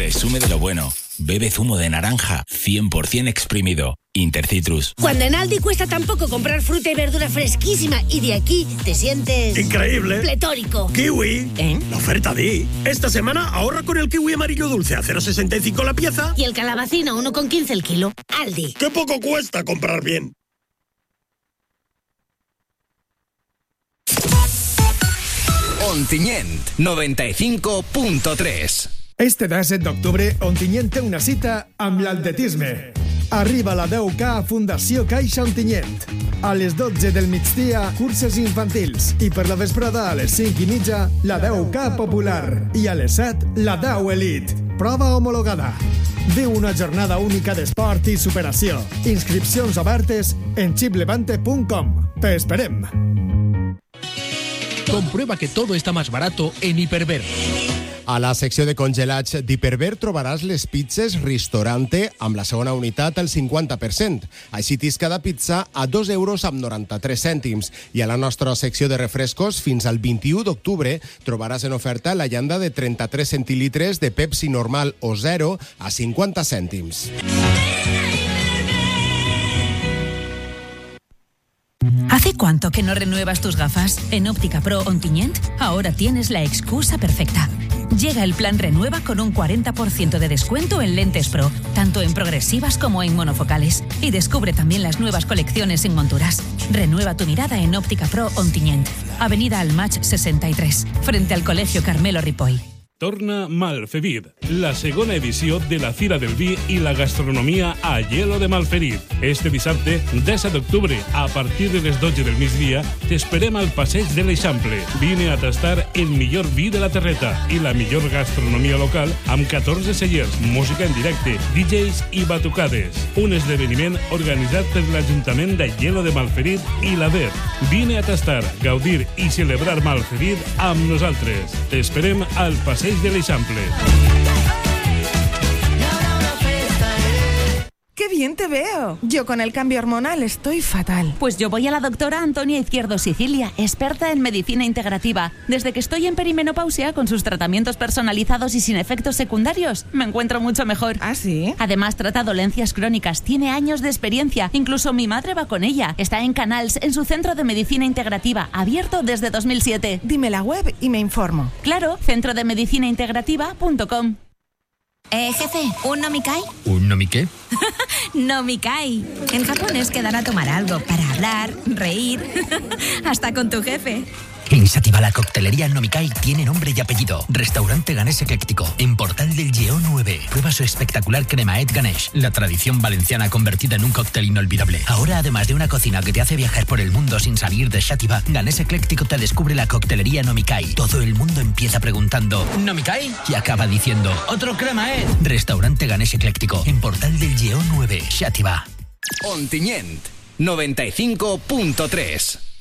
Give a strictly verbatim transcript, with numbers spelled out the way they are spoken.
Presume de lo bueno. Bebe zumo de naranja, cien por ciento exprimido. Intercitrus. Cuando en Aldi cuesta tan poco comprar fruta y verdura fresquísima y de aquí te sientes... ¡increíble! ¡Pletórico! ¡Kiwi! ¿Eh? La oferta di. Esta semana ahorra con el kiwi amarillo dulce a cero coma sesenta y cinco la pieza. Y el calabacín a uno coma quince el kilo. Aldi. ¡Qué poco cuesta comprar bien! Ontinyent, noventa y cinco punto tres. Este disset d'octubre, Ontinyent té una cita amb l'atletisme. Arriba la deu K a Fundació Caixa Ontinyent. A les dotze del migdia, curses infantils. I per la vesprada, a les cinc i mitja, la deu K popular. I a les set, la deu Elite. Prova homologada. Viu una jornada única d'esport i superació. Inscripcions obertes en chiplevante punt com. Te esperem. Comprueba que todo está más barato en Hiperver. A la secció de congelats d'Hiperver trobaràs les pizzas Ristorante amb la segona unitat al cinquanta per cent. Així tis cada pizza a dos euros amb noranta-tres cèntims. I a la nostra secció de refrescos, fins al vint-i-u d'octubre, trobaràs en oferta la llanda de trenta-tres centilitres de Pepsi normal o zero a cinquanta cèntims. ¿Hace cuánto que no renuevas tus gafas? En Óptica Pro Ontinyent, ahora tienes la excusa perfecta. Llega el plan Renueva con un cuarenta por ciento de descuento en lentes Pro, tanto en progresivas como en monofocales. Y descubre también las nuevas colecciones en monturas. Renueva tu mirada en Óptica Pro Ontinyent, Avenida Almach sesenta y tres, frente al Colegio Carmelo Ripoll. Torna Malferit, la segona edició de la Fira del Vi i la Gastronomia a Hielo de Malferit. Este dissabte, disset d'octubre, a partir de les dotze del migdia, t'esperem al passeig de l'Eixample. Vine a tastar el millor vi de la terreta i la millor gastronomia local amb catorze cellers, música en directe, D Js i batucades. Un esdeveniment organitzat per l'Ajuntament de Hielo de Malferit i la D E R. Vine a tastar, gaudir i celebrar Malferit amb nosaltres. T'esperem al passeig de l'Eixample. ¡Qué bien te veo! Yo con el cambio hormonal estoy fatal. Pues yo voy a la doctora Antonia Izquierdo Sicilia, experta en medicina integrativa. Desde que estoy en perimenopausia, con sus tratamientos personalizados y sin efectos secundarios, me encuentro mucho mejor. ¿Ah, sí? Además, trata dolencias crónicas, tiene años de experiencia. Incluso mi madre va con ella. Está en Canals, en su centro de medicina integrativa, abierto desde dos mil siete. Dime la web y me informo. Claro, centro de medicina integrativa punto com. Eh, jefe, ¿un nomikai? ¿Un nomiqué? Nomikai. En Japón es quedar a tomar algo para hablar, reír, hasta con tu jefe. En Xàtiva la coctelería Nomikai tiene nombre y apellido. Restaurante Ganés Ecléctico, en Portal del Lleó nueve. Prueba su espectacular cremaet Ganesh, la tradición valenciana convertida en un cóctel inolvidable. Ahora, además de una cocina que te hace viajar por el mundo sin salir de Xàtiva, Ganés Ecléctico te descubre la coctelería Nomikai. Todo el mundo empieza preguntando ¿Nomikai? Y acaba diciendo ¡otro cremaet! Restaurante Ganés Ecléctico, en Portal del Lleó nueve, Xàtiva. Ontinyent, noventa y cinco punto tres.